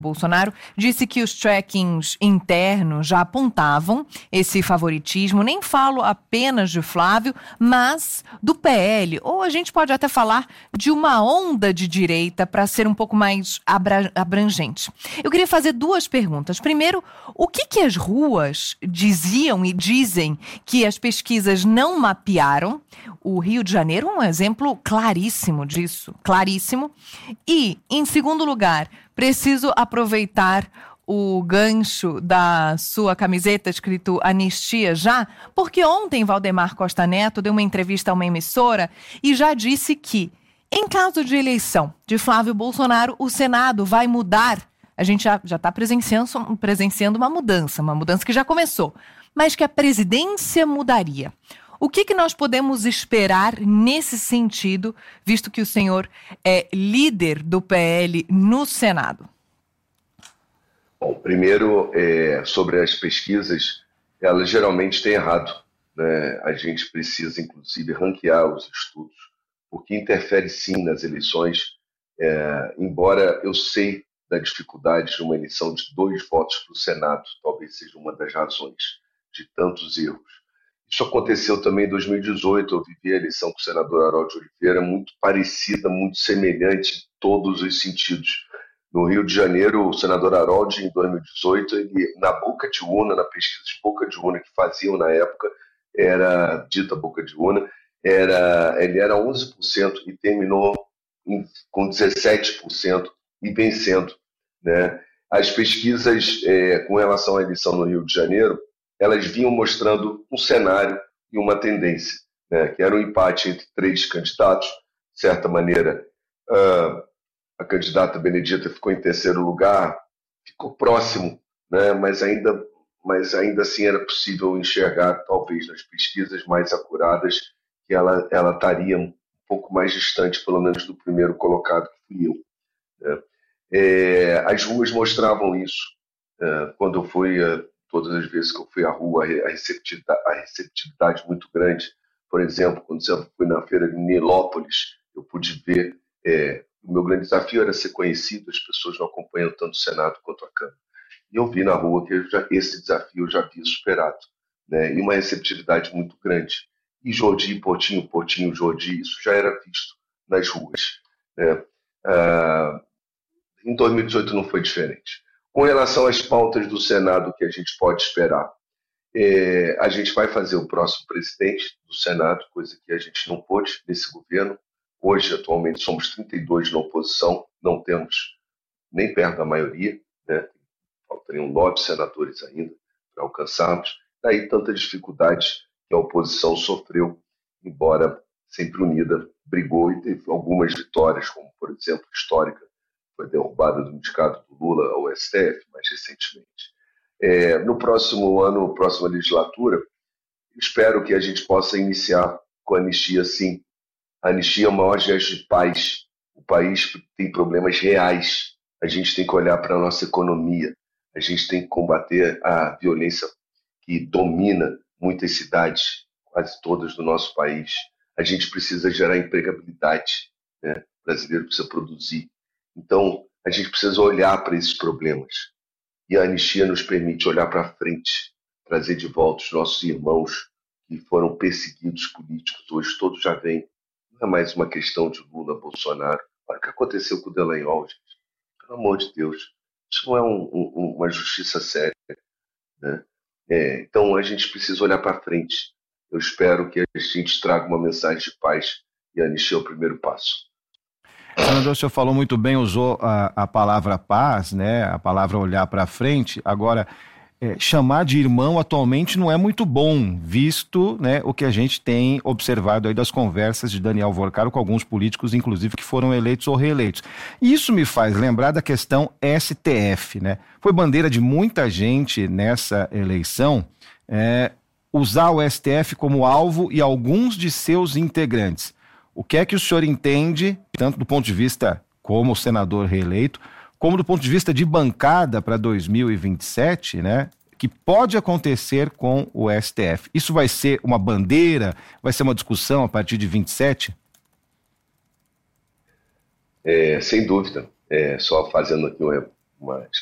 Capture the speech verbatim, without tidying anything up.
Bolsonaro disse que os trackings internos já apontavam esse favoritismo. Nem falo apenas de Flávio, mas do P L. Ou a gente pode até falar de uma onda de direita para ser um pouco mais abra- abrangente. Eu queria fazer duas perguntas. Primeiro, o que, que as ruas diziam e dizem que as pesquisas não mapearam? O Rio de Janeiro é um exemplo claríssimo disso, claríssimo. E, em segundo lugar, preciso aproveitar o gancho da sua camiseta escrito Anistia Já, porque ontem Valdemar Costa Neto deu uma entrevista a uma emissora e já disse que, em caso de eleição de Flávio Bolsonaro, o Senado vai mudar. A gente já está presenciando, presenciando uma mudança, uma mudança que já começou, mas que a presidência mudaria. O que, que nós podemos esperar nesse sentido, visto que o senhor é líder do P L no Senado? Bom, primeiro, é, sobre as pesquisas, elas geralmente têm errado, né? A gente precisa, inclusive, ranquear os estudos, porque interfere sim nas eleições, é, embora eu sei da dificuldade de uma eleição de dois votos para o Senado, talvez seja uma das razões de tantos erros. Isso aconteceu também em dois mil e dezoito, eu vivi a eleição com o senador Harold Oliveira, muito parecida, muito semelhante em todos os sentidos. No Rio de Janeiro, o senador Harold, em dois mil e dezoito, ele, na boca de urna, na pesquisa de boca de urna que faziam na época, era dita boca de urna, era, ele era onze por cento e terminou em, com dezessete por cento e vencendo, né? As pesquisas é, com relação à eleição no Rio de Janeiro, elas vinham mostrando um cenário e uma tendência, né, que era um empate entre três candidatos. De certa maneira, uh, a candidata Benedita ficou em terceiro lugar, ficou próximo, né, mas, ainda, mas ainda assim era possível enxergar, talvez nas pesquisas mais acuradas, que ela, ela estaria um pouco mais distante, pelo menos do primeiro colocado, que fui eu. Né. É, as ruas mostravam isso. É, quando eu fui... Uh, Todas as vezes que eu fui à rua, a receptividade, a receptividade muito grande. Por exemplo, quando eu fui na feira de Nilópolis, eu pude ver, é, o meu grande desafio era ser conhecido, as pessoas não acompanham tanto o Senado quanto a Câmara. E eu vi na rua que eu já, esse desafio eu já havia superado, né? E uma receptividade muito grande. E Jordi, Portinho, Portinho, Jordi, isso já era visto nas ruas, né? Ah, em dois mil e dezoito não foi diferente. Com relação às pautas do Senado que a gente pode esperar, é, a gente vai fazer o próximo presidente do Senado, coisa que a gente não pôde nesse governo. Hoje, atualmente, somos trinta e dois na oposição, não temos nem perto da maioria, né? Faltariam nove senadores ainda para alcançarmos. Daí tanta dificuldade que a oposição sofreu, embora sempre unida, brigou e teve algumas vitórias, como, por exemplo, histórica, foi derrubada do indicado do Lula ao S T F, mais recentemente. É, no próximo ano, próxima legislatura, espero que a gente possa iniciar com a anistia, sim. A anistia é o maior gesto de paz. O país tem problemas reais. A gente tem que olhar para a nossa economia. A gente tem que combater a violência que domina muitas cidades, quase todas do nosso país. A gente precisa gerar empregabilidade, né? O brasileiro precisa produzir. Então, a gente precisa olhar para esses problemas. E a anistia nos permite olhar para frente, trazer de volta os nossos irmãos que foram perseguidos políticos. Hoje todos já vêm. Não é mais uma questão de Lula, Bolsonaro. Olha o que aconteceu com o Dallagnol, gente. Pelo amor de Deus. Isso não é um, um, uma justiça séria, né? É, então, a gente precisa olhar para frente. Eu espero que a gente traga uma mensagem de paz e a anistia é o primeiro passo. Senador, o senhor falou muito bem, usou a, a palavra paz, né? A palavra olhar para frente. Agora, é, chamar de irmão atualmente não é muito bom, visto, né, o que a gente tem observado aí das conversas de Daniel Vorcaro com alguns políticos, inclusive, que foram eleitos ou reeleitos. Isso me faz lembrar da questão S T F, né? Foi bandeira de muita gente nessa eleição é, usar o S T F como alvo e alguns de seus integrantes. O que é que o senhor entende, tanto do ponto de vista como senador reeleito, como do ponto de vista de bancada para dois mil e vinte e sete, né, que pode acontecer com o S T F? Isso vai ser uma bandeira? Vai ser uma discussão a partir de vinte e sete? É, sem dúvida. É, só fazendo aqui uma, uma